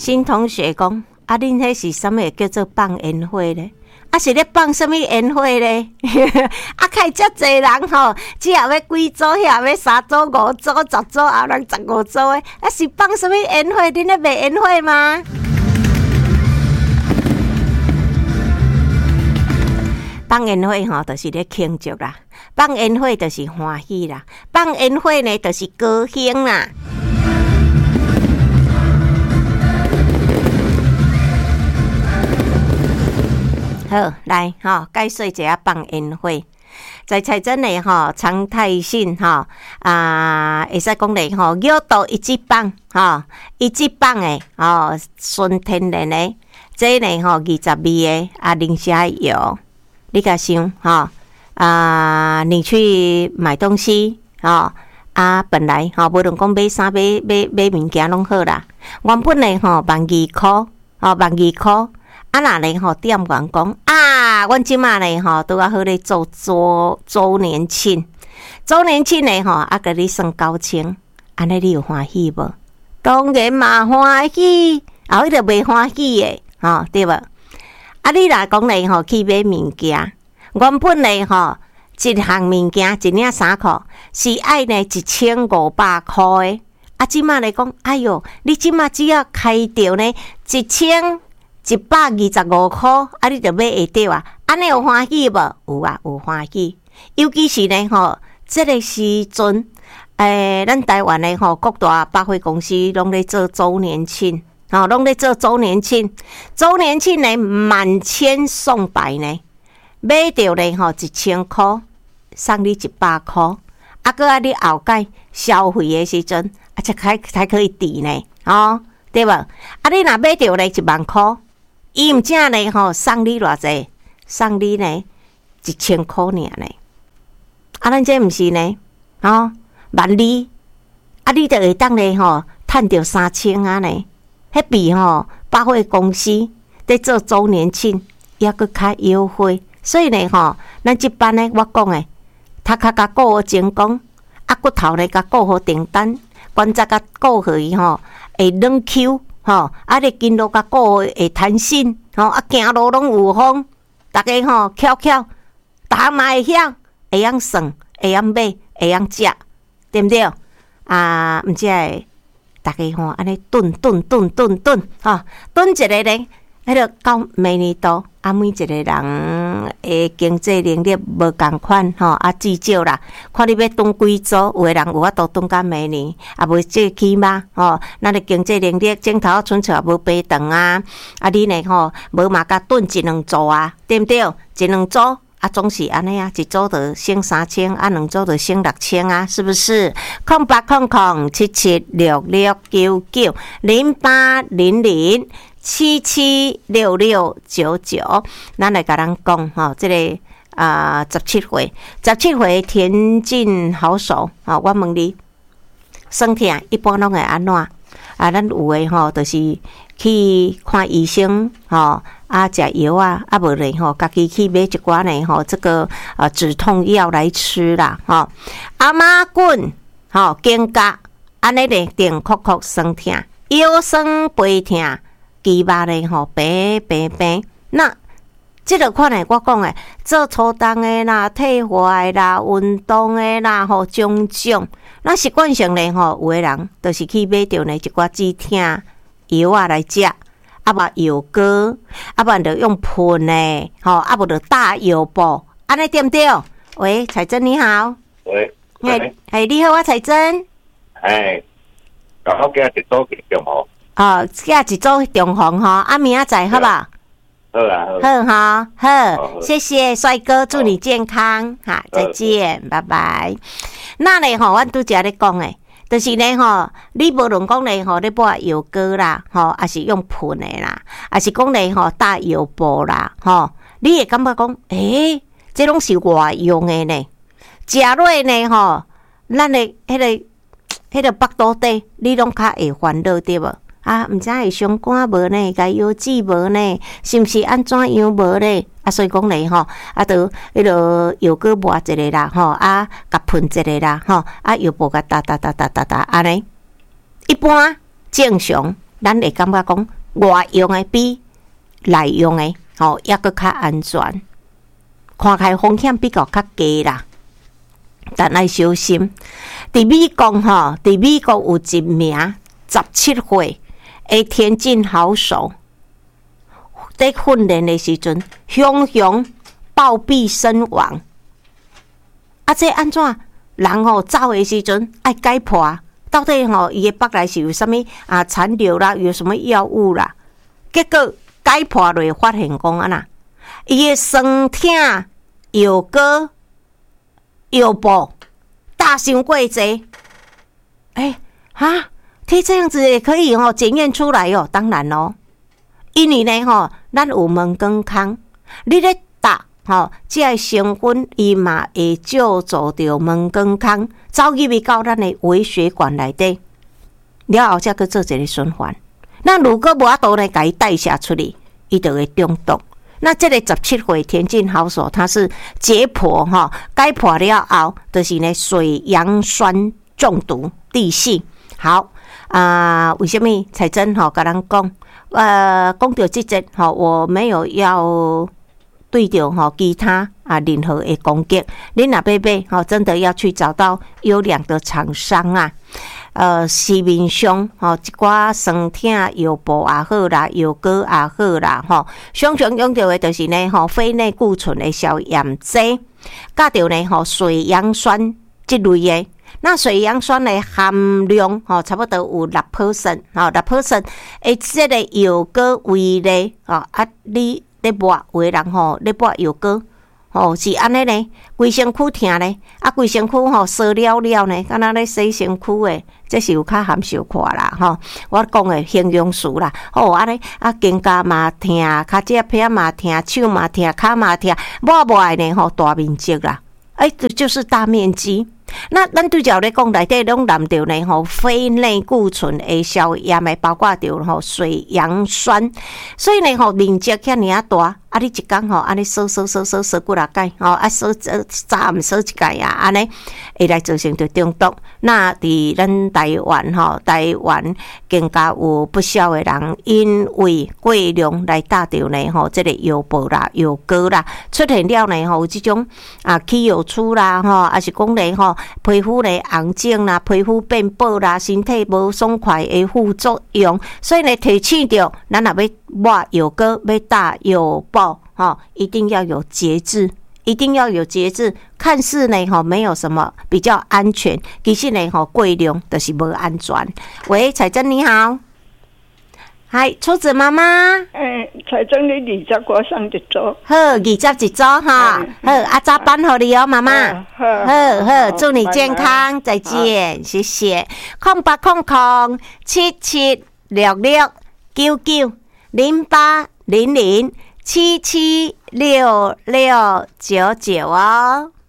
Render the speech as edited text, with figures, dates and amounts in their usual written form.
新同学讲，啊，恁迄是啥物叫做放烟火咧？啊，是咧放什么烟火咧？啊，开遮济人吼，这也要几组，遐也要3组、5组、10组，后人15组诶。啊，是放什么烟火？恁咧卖烟火吗？放烟火吼，就是咧庆祝啦；放烟火就是欢喜啦；放烟火呢，就是高兴啦。好，来吼，解说一下放烟火。在彩珍的吼常态性吼会使讲咧吼，约到一级放吼，一级放的吼，纯天然的，这呢吼20味的零下油。你甲想哈你去买东西本来无论讲买衫买物件拢好啦，原本呢12000块12000块若呢店员讲阮即马呢拄啊好咧做周年庆呢甲你算9000，安尼你有欢喜无？当然嘛欢喜，后迄个袂欢喜诶对无？你若讲咧去买物件，原本咧一项物件一领衫裤是爱呢1500块诶，即马咧讲，哎哟，你即马只要开着呢1125块，你就买会到啊？安尼有欢喜无？有啊，有欢喜。尤其是呢这个时阵，咱台湾咧各大百货公司拢咧做周年庆。拢咧做周年庆呢，满千送百呢，买到咧1000块，送你100块，搁你后盖消费的时阵，才可以抵呢，对无？你若买到咧10000块，伊毋正咧送你偌济？送你呢1000块尔呢？咱这毋是呢，12,000，你就会当咧趁着3000啊呢？迄比百货公司在做周年庆，也搁较优惠，所以呢咱即班呢，我讲诶，头壳甲顾好成功，骨头呢甲顾好订单，关节甲顾好伊会软 Q 你筋络甲顾好会弹性行路拢有风，大家巧逐项嘛会晓，会晓算，会晓买，会晓食，对毋对？毋只会。大家安尼炖炖一个咧，迄个到明年度每一个人的经济能力无共款至少啦，看你要炖几组，有的人有法度炖到明年，无这起码咱的经济能力镜头剩厝也无白长你呢无嘛甲炖1-2组对毋对？1-2组。总是安尼一组就省3000，2组就省6000是不是？0800776699，咱来甲咱讲这个17岁田径好手我问你，身体一般拢会安怎？咱有诶就是去看医生食药无咧家己去买一寡呢这个止痛药来吃啦阿妈滚肩胛安尼咧定哭酸痛，腰酸背痛，肌肉咧平。那即个款诶，我讲诶，做粗重诶啦、退化诶啦、运动诶啦种种。那习惯上咧有诶人就是去买着呢一寡止痛药来食，无药膏，无就用喷诶，无就大药布，安尼对毋对？喂，彩珍你好。 喂， 你好，我彩珍。 刚好今日一组中红。 今日一组中红明仔载好吧？好，谢谢帅哥，祝你健康，再见，拜拜。那咧阮拄则咧讲诶，就是咧你无论讲咧你抹药膏啦，还是用喷诶啦，还是讲咧打药布啦，你会感觉讲，这拢是外用诶呢。食落呢咱诶迄个腹肚底，你拢较会烦恼对无？毋知会伤肝无呢？该腰子无呢？是毋是安怎样无呢？所以讲咧就迄个药膏抹一个啦甲喷一个啦药布甲打安尼。一般正常咱会感觉讲外用的比内用的抑阁较安全，看起来风险比较低啦，但要小心。伫美国伫美国有一名17岁的田径好手，在训练的时阵，熊暴毙身亡。这安怎？人走的时阵爱解剖，到底伊的腹内是有啥物残留啦，有什么药物啦？结果解剖落发现讲伊的酸痛、腰膏、腰部大伤过济。他这样子也可以检验出来哦。当然咯，因为呢咱有门根康，你咧打这个成分伊嘛会借助着门根康走入去到咱的微血管内底，了后才去做一个循环。那如果无法度来甲伊代谢出去，伊就会中毒。那这个17岁田径好手，他是解剖解剖了后，就是呢水杨酸中毒地系。好为什么彩珍甲咱讲？讲到这节我没有要对着其他任何的攻击。恁若要买真的要去找到优良的厂商市面上一寡酸痛腰部也好啦，腰膏也好啦常常用到的就是呢非内固醇的消炎剂，加着呢水杨酸这类的。那水杨酸的含量差不多有6%， 6%的这个药膏为例你咧抹有的人咧抹药膏是安尼呢，规身躯疼呢，规身躯烧了了呢，敢若咧洗身躯的，这是有较含小可啦我讲的形容词啦安尼肩胛嘛疼，骹脊片嘛疼，手嘛疼，骹嘛疼，抹的呢大面积啦，这就是大面积。那咱对照咧讲，内底拢含着呢非内固醇的消炎的，包括着水杨酸，所以呢面积遐尔大，你一工安尼烧几啊摆烧早暗烧一摆安尼会来造成着中毒。那伫咱台湾更加有不少的人因为过量来打着呢这个腰部啦、腰膏啦，出现了呢有这种起油粗啦还是讲呢皮肤呢红肿啦、皮肤变薄啦、身体无爽快的副作用。所以呢提醒着咱若要抹药膏、要打药布一定要有节制，一定要有节制。看似呢没有什么比较安全，其实呢过量就是无安全。喂，彩珍你好。嗨，初子妈妈。 彩珍你20个上一组。 好，21组好，早班好你哦，妈妈。好，祝你健康，再见，谢谢。0800 7766 99 0800 776699哦。